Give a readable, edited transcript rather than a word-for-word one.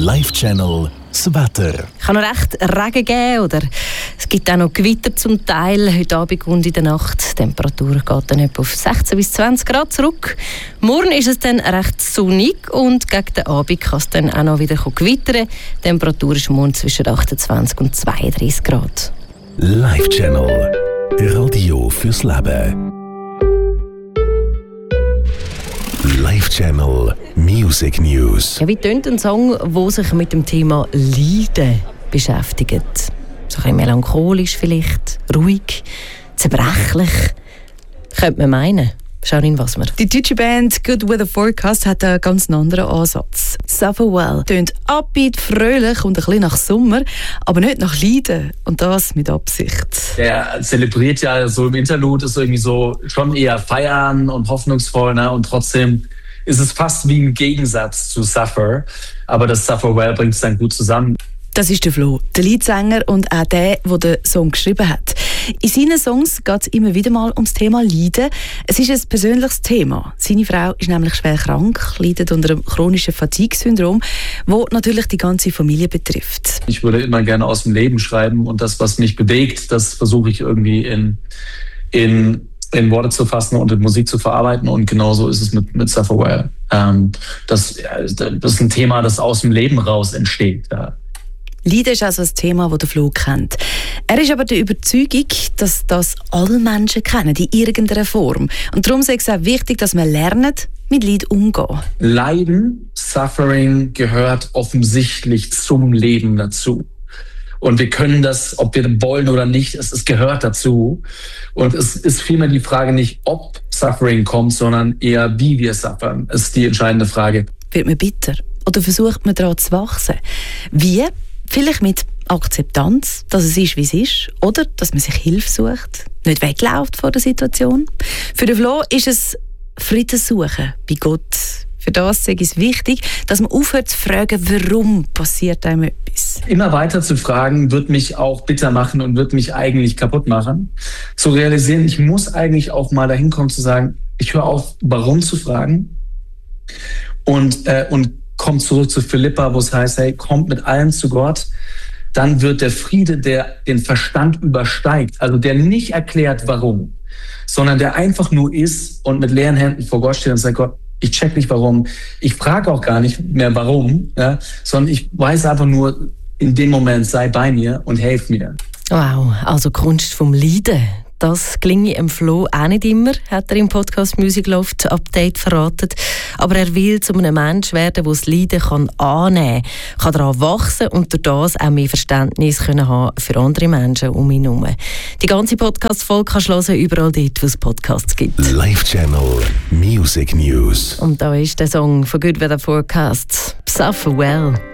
Live-Channel das Wetter. Es kann noch recht Regen geben, oder es gibt auch noch Gewitter zum Teil. Heute Abend und in der Nacht. Die Temperatur geht dann etwa auf 16 bis 20 Grad zurück. Morgen ist es dann recht sonnig und gegen den Abend kann es dann auch noch wieder gewittern. Die Temperatur ist morgen zwischen 28 und 32 Grad. Live-Channel. Radio fürs Leben. Live-Channel Music News. Ja, wie tönt ein Song, der sich mit dem Thema Leiden beschäftigt? So ein bisschen melancholisch vielleicht, ruhig, zerbrechlich. Könnte man meinen. Sharin Wasmer. Die deutsche Band Good Weather Forecast hat einen ganz anderen Ansatz. Suffer Well tönt upbeat, fröhlich und ein bisschen nach Sommer, aber nicht nach Leiden. Und das mit Absicht. Der zelebriert ja so im Interlude, ist irgendwie so schon eher feiern und hoffnungsvoll, ne? Und trotzdem ist es fast wie ein Gegensatz zu Suffer. Aber das Suffer Well bringt es dann gut zusammen. Das ist der Flo, der Leadsänger und auch der den Song geschrieben hat. In seinen Songs geht es immer wieder mal ums Thema Leiden. Es ist ein persönliches Thema. Seine Frau ist nämlich schwer krank, leidet unter einem chronischen Fatigue-Syndrom, das natürlich die ganze Familie betrifft. Ich würde immer gerne aus dem Leben schreiben und das, was mich bewegt, das versuche ich irgendwie in Worte zu fassen und in Musik zu verarbeiten. Und genauso ist es mit Suffer Well. Das ist ein Thema, das aus dem Leben raus entsteht. Ja. Leiden ist also ein Thema, das der Flo kennt. Er ist aber der Überzeugung, dass das alle Menschen kennen, in irgendeiner Form. Und darum ist es auch wichtig, dass man lernt, mit Leid umzugehen. Leiden, Suffering gehört offensichtlich zum Leben dazu. Und wir können das, ob wir wollen oder nicht, es gehört dazu. Und es ist vielmehr die Frage nicht, ob Suffering kommt, sondern eher, wie wir suffern, ist die entscheidende Frage. Wird man bitter? Oder versucht man daran zu wachsen? Wie? Vielleicht mit Akzeptanz, dass es ist, wie es ist. Oder dass man sich Hilfe sucht, nicht wegläuft vor der Situation. Für den Flo ist es Frieden suchen bei Gott. Für das ist es wichtig, dass man aufhört zu fragen, warum passiert einem etwas. Immer weiter zu fragen, wird mich auch bitter machen und wird mich eigentlich kaputt machen. Zu realisieren, ich muss eigentlich auch mal dahin kommen zu sagen, ich höre auf, warum zu fragen und kommt zurück zu Philippa, wo es heißt, hey, kommt mit allem zu Gott, dann wird der Friede, der den Verstand übersteigt, also der nicht erklärt, warum, sondern der einfach nur ist und mit leeren Händen vor Gott steht und sagt, Gott, ich check nicht warum, ich frage auch gar nicht mehr warum, ja, sondern ich weiß einfach nur, in dem Moment sei bei mir und helf mir. Wow, also Kunst vom Leiden. Das gelingt dem Flo auch nicht immer, hat er im Podcast Music Loft Update verraten. Aber er will zu einem Mensch werden, der das Leiden annehmen kann daran wachsen und durch das auch mehr Verständnis haben für andere Menschen um ihn herum. Die ganze Podcast-Folge kannst du hören, überall dort, wo es Podcasts gibt. Live-Channel Music News. Und da ist der Song von Good Weather Forecast, Suffer Well.